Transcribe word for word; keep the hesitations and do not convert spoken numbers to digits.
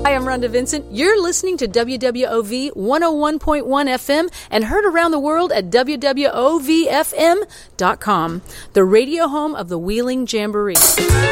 Hi, I'm Rhonda Vincent. You're listening to W W O V one oh one point one F M and heard around the world at W W O V F M dot com, the radio home of the Wheeling Jamboree.